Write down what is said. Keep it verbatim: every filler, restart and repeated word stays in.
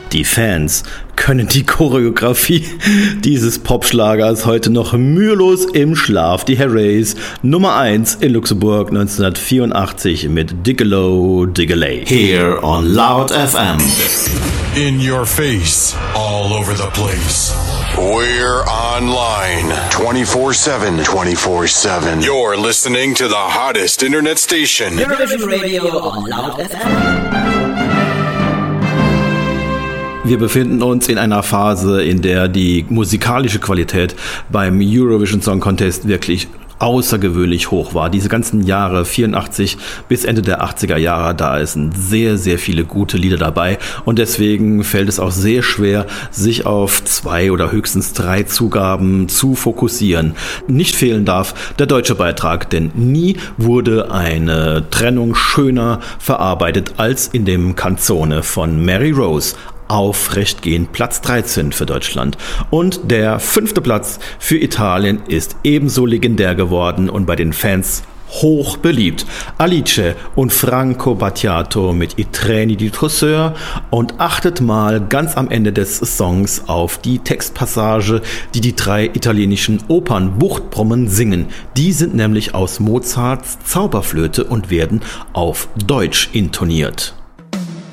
Die Fans können die Choreografie dieses Popschlagers heute noch mühelos im Schlaf. Die Harrys, Nummer eins in Luxemburg neunzehnhundertvierundachtzig mit Diggalo Diggiley. Here on Loud F M. In your face, all over the place. We're online twenty-four seven, twenty-four seven. You're listening to the hottest internet station. Eurovision Radio on Loud F M. Wir befinden uns in einer Phase, in der die musikalische Qualität beim Eurovision Song Contest wirklich außergewöhnlich hoch war. Diese ganzen Jahre, vierundachtzig bis Ende der achtziger Jahre, da sind sehr, sehr viele gute Lieder dabei und deswegen fällt es auch sehr schwer, sich auf zwei oder höchstens drei Zugaben zu fokussieren. Nicht fehlen darf der deutsche Beitrag, denn nie wurde eine Trennung schöner verarbeitet als in dem Canzone von Mary Rose. Aufrecht gehen, Platz dreizehn für Deutschland. Und der fünfte Platz für Italien ist ebenso legendär geworden und bei den Fans hoch beliebt. Alice und Franco Battiato mit I treni di Trosseur und achtet mal ganz am Ende des Songs auf die Textpassage, die die drei italienischen Opern-Buchtbrummen singen. Die sind nämlich aus Mozarts Zauberflöte und werden auf Deutsch intoniert.